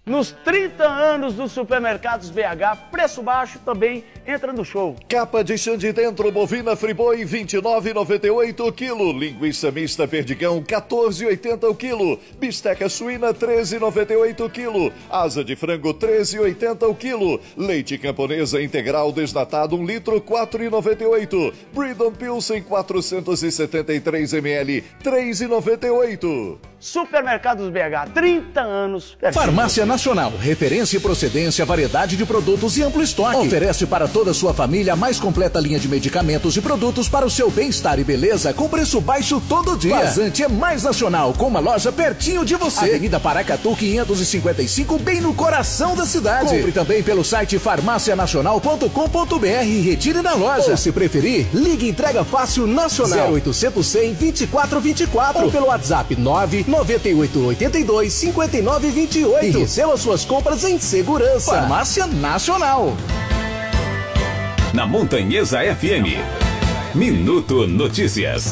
Nos 30 anos dos supermercados BH, preço baixo também entra no show. Capa de chã de dentro bovina Friboi 29,98 o quilo. Linguiça mista perdigão 14,80 o quilo. Bisteca suína 13,98 o quilo. Asa de frango 13,80 o quilo. Leite camponesa integral desnatado 1 litro 4,98. Bridon Pilsen 473 ml 3,98. Supermercados BH, 30 anos. Farmácia Nacional, referência e procedência, variedade de produtos e amplo estoque. Oferece para toda a sua família a mais completa linha de medicamentos e produtos para o seu bem-estar e beleza com preço baixo todo dia. Vazante é mais nacional, com uma loja pertinho de você. Avenida Paracatu 555, bem no coração da cidade. Compre também pelo site farmacianacional.com.br e retire na loja. Ou se preferir, ligue Entrega Fácil Nacional 0800 100 2424 ou pelo WhatsApp 99882 5928 e receba suas compras em segurança. Farmácia Nacional. Na Montanhesa FM, Minuto Notícias.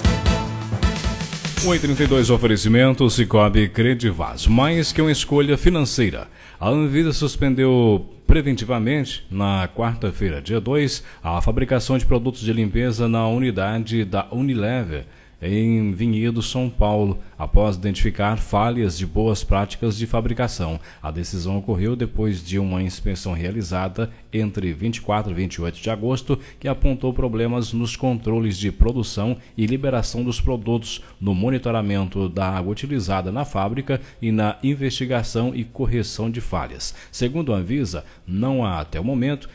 1,32 oferecimento Cicobi Credivaz, mais que uma escolha financeira. A Anvisa suspendeu preventivamente, na quarta-feira, dia 2, a fabricação de produtos de limpeza na unidade da Unilever, em Vinhedo, São Paulo, após identificar falhas de boas práticas de fabricação. A decisão ocorreu depois de uma inspeção realizada entre 24 e 28 de agosto, que apontou problemas nos controles de produção e liberação dos produtos, no monitoramento da água utilizada na fábrica e na investigação e correção de falhas. Segundo a Anvisa, não há, até o momento,